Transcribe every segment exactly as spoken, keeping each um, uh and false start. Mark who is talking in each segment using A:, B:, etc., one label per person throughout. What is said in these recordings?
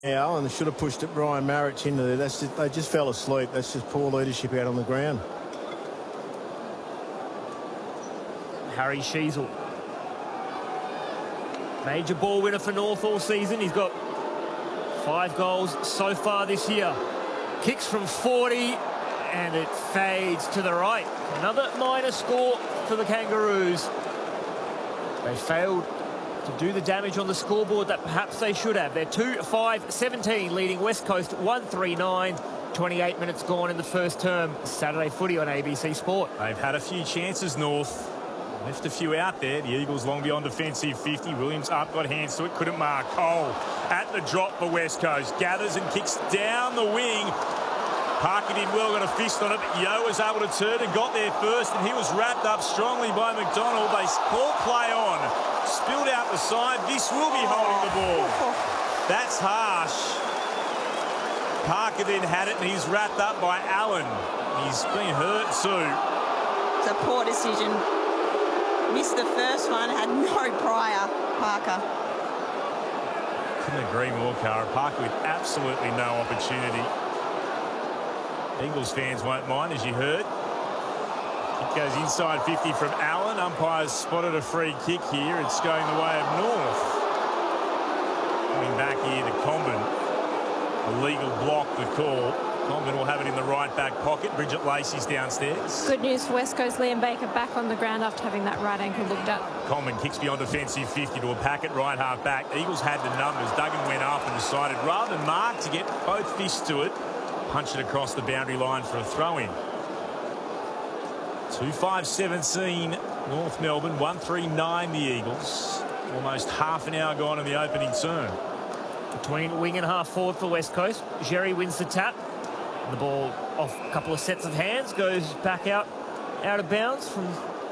A: Yeah, and they should have pushed it Brian Marich into there. That's just, they just fell asleep. That's just poor leadership out on the ground.
B: Harry Sheezel. Major ball winner for North all season. He's got five goals so far this year. Kicks from forty, and it fades to the right. Another minor score for the Kangaroos. They failed to do the damage on the scoreboard that perhaps they should have. They're two five seventeen, leading West Coast one three nine. twenty-eight minutes gone in the first term. Saturday footy on A B C Sport.
C: They've had a few chances, North. Left a few out there. The Eagles long beyond defensive fifty. Williams up, got hands to it, couldn't mark. Cole at the drop for West Coast. Gathers and kicks down the wing. Parker did well, got a fist on it, but Yeo was able to turn and got there first, and he was wrapped up strongly by McDonald. They call play on. Spilled out the side. This will be holding the ball. That's harsh. Parker then had it, and he's wrapped up by Allen. He's been hurt too.
D: It's a poor decision. Missed the first one, had no prior, Parker.
C: Couldn't agree more, Cara. Parker with absolutely no opportunity. Eagles fans won't mind, as you heard. Kick goes inside fifty from Allen. Umpires spotted a free kick here. It's going the way of North. Coming back here to Comben. A legal block, the call. Comben will have it in the right back pocket. Bridget Lacey's downstairs.
E: Good news for West Coast. Liam Baker back on the ground after having that right ankle looked at.
C: Comben kicks beyond defensive fifty to a packet right half back. Eagles had the numbers. Duggan went up and decided, rather than mark, to get both fists to it. Punch it across the boundary line for a throw-in. two five seventeen, North Melbourne. one three nine, the Eagles. Almost half an hour gone in the opening term.
B: Between wing and half forward for West Coast. Jerry wins the tap. The ball off a couple of sets of hands, goes back out, out of bounds from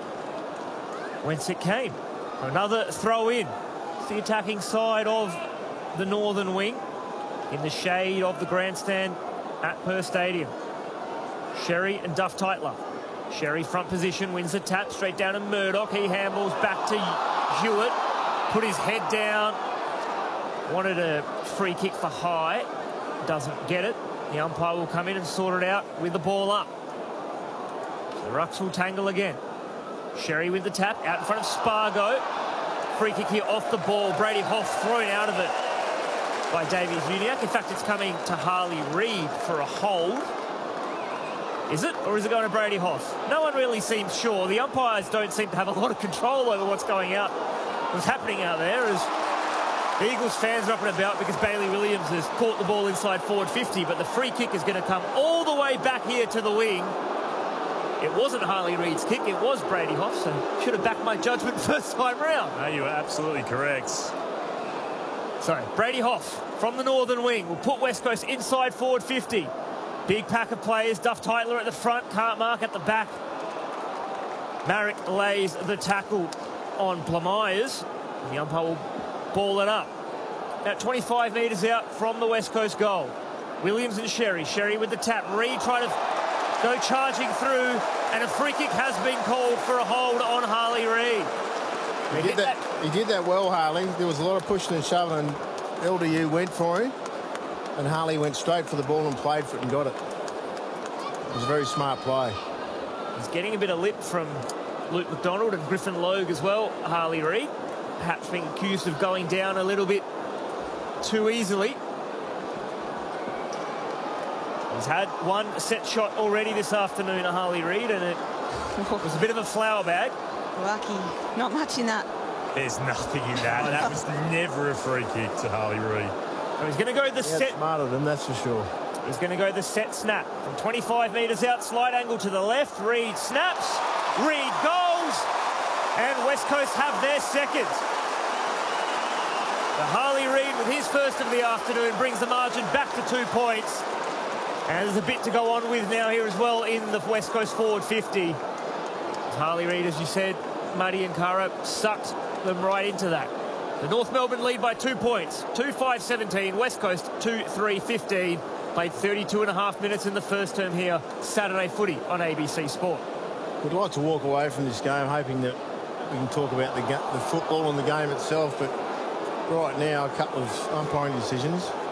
B: whence it came. Another throw-in. It's the attacking side of the northern wing, in the shade of the grandstand at Perth Stadium. Sherry and Duff Tytler. Sherry front position, wins the tap, straight down to Murdoch. He handballs back to Hewitt. Put his head down. Wanted a free kick for high. Doesn't get it. The umpire will come in and sort it out with the ball up. The Rucks will tangle again. Sherry with the tap, out in front of Spargo. Free kick here off the ball. Brady Hoff thrown out of it by Davey Uniacke. In fact, it's coming to Harley Reid for a hold. Is it? Or is it going to Brady Hoff? No one really seems sure. The umpires don't seem to have a lot of control over what's going out, what's happening out there, as the Eagles fans are up and about because Bailey Williams has caught the ball inside forward fifty, but the free kick is going to come all the way back here to the wing. It wasn't Harley Reid's kick, it was Brady Hoff, so should have backed my judgment first time round.
C: No, you are absolutely correct.
B: So, Brady Hoff from the northern wing will put West Coast inside forward fifty. Big pack of players. Duff Tytler at the front, can't mark at the back. Marek lays the tackle on Blamires. The umpire will ball it up. About twenty-five metres out from the West Coast goal. Williams and Sherry. Sherry with the tap. Reid trying to go charging through, and a free kick has been called for a hold on Harley Reid.
A: He did that, he did that well, Harley. There was a lot of pushing and shoving, and L D U went for him, and Harley went straight for the ball and played for it and got it. It was a very smart play.
B: He's getting a bit of lip from Luke McDonald and Griffin Logue as well, Harley Reid. Perhaps being accused of going down a little bit too easily. He's had one set shot already this afternoon at Harley Reid, and it was a bit of a flower bag.
D: Lucky. Not much in that.
C: There's nothing in that. That was never a free kick to Harley Reid.
B: So he's going to go the
A: He
B: set.
A: outsmarted him, that's for sure.
B: He's going to go the set snap from twenty-five metres out, slide angle to the left. Reid snaps. Reid goes. And West Coast have their second. The Harley Reid, with his first of the afternoon, brings the margin back to two points. And there's a bit to go on with now here as well in the West Coast forward fifty. Harley Reid, as you said, Muddy and Cara sucked them right into that. The North Melbourne lead by two points. two five seventeen, West Coast two three fifteen. Played thirty-two and a half minutes in the first term here. Saturday footy on A B C Sport.
A: We'd like to walk away from this game hoping that we can talk about the, the football and the game itself, but right now, a couple of umpiring decisions.